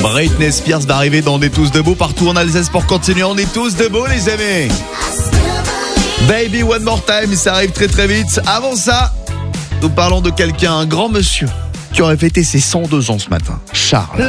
Britney Spears va arriver dans On est tous debout partout en Alsace pour continuer. On est tous debout les amis. Baby One More Time, ça arrive très très vite. Avant ça, nous parlons de quelqu'un, un grand monsieur qui aurait fêté ses 102 ans ce matin. Charles.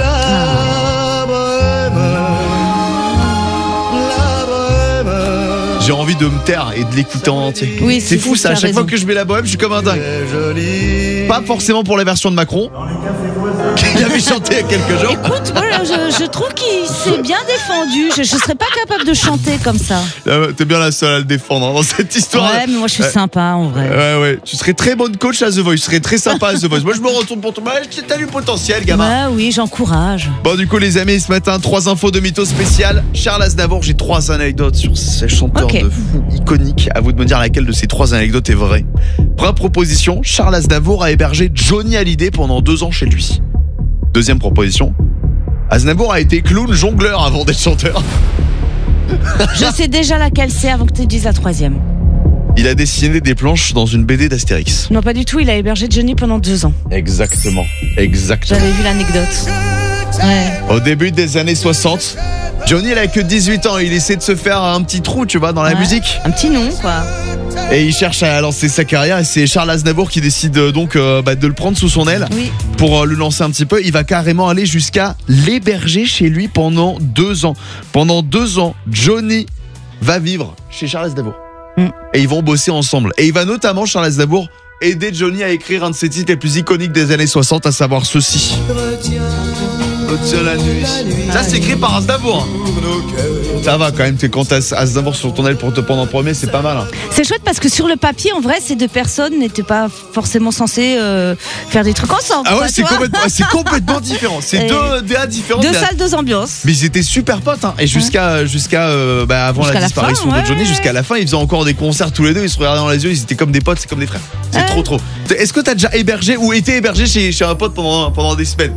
J'ai envie de me taire et de l'écouter en entier. Oui, c'est fou ça, à chaque fois que je mets la bohème, je suis comme un dingue. Pas forcément pour la version de Macron, qu'il avait chanté il y a quelques jours. Écoute, voilà, je trouve qu'il s'est bien défendu. Je serais pas capable de chanter comme ça. T'es bien la seule à le défendre hein, dans cette histoire. Ouais, mais moi je suis sympa en vrai. Ouais. Tu serais très bonne coach à The Voice, tu serais très sympa à The Voice. Moi je me retourne pour toi. T'as du potentiel, gamin. Ouais, oui, j'encourage. Bon, du coup, les amis, ce matin, 3 infos de mytho spécial. Charles Aznavour, j'ai 3 anecdotes sur ces chanteurs de fou iconiques. À vous de me dire laquelle de ces 3 anecdotes est vraie. Première proposition, Charles Aznavour a hébergé Johnny Hallyday pendant 2 ans chez lui. Deuxième proposition, Aznavour a été clown jongleur avant d'être chanteur. Je sais déjà laquelle c'est avant que tu dises la troisième. Il a dessiné des planches dans une BD d'Astérix. Non, pas du tout, il a hébergé Johnny pendant 2 ans. Exactement. J'avais vu l'anecdote. Ouais. Au début des années 60, Johnny il a que 18 ans, il essaie de se faire un petit trou, tu vois, dans la musique. Un petit nom, quoi. Et il cherche à lancer sa carrière et c'est Charles Aznavour qui décide donc de le prendre sous son aile pour le lancer un petit peu. Il va carrément aller jusqu'à l'héberger chez lui pendant 2 ans. Pendant 2 ans, Johnny va vivre chez Charles Aznavour. Et ils vont bosser ensemble. Et il va notamment, Charles Aznavour, aider Johnny à écrire un de ses titres les plus iconiques des années 60, à savoir ceci. Retiens la nuit. Ça c'est écrit par Aznavour. Ça va quand même, quand t'as Aznavour sur ton aile pour te prendre en premier, c'est pas mal. Hein. C'est chouette parce que sur le papier, en vrai, ces 2 personnes n'étaient pas forcément censées faire des trucs ensemble. Ah ouais, c'est complètement différent. C'est 2 DA différents. 2 salles, 2 ambiances. Mais ils étaient super potes. Hein. Et jusqu'à avant la disparition de Johnny, jusqu'à la fin, ils faisaient encore des concerts tous les 2. Ils se regardaient dans les yeux, ils étaient comme des potes, c'est comme des frères. C'est trop. Est-ce que t'as déjà hébergé ou été hébergé chez un pote pendant des semaines?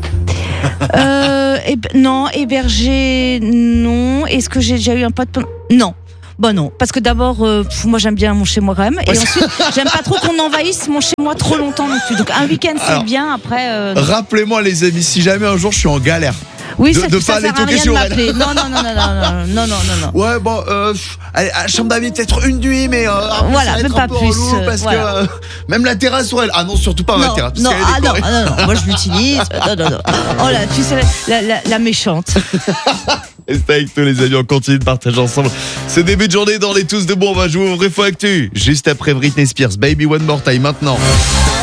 Non, hébergé, non. Est-ce que j'ai déjà eu un pote Non. Bah non, parce que d'abord, moi j'aime bien mon chez-moi quand même. Et ensuite, j'aime pas trop qu'on envahisse mon chez-moi trop longtemps non plus. Donc un week-end c'est bien, après... Rappelez-moi les amis, si jamais un jour je suis en galère, oui, de ça pas aller sert à toquer rien chez de m'appeler. Non. Ouais, bon, allez, à la chambre d'amis peut-être une nuit, mais voilà, même pas plus. Parce que même la terrasse sur elle. Ah non, surtout pas ma terrasse. Non, moi je l'utilise. Non. Oh là, tu sais, la méchante. Et c'est avec nous les amis, on continue de partager ensemble ce début de journée dans les tous debout. On va jouer au vrai faux actu juste après Britney Spears, Baby One More Time maintenant.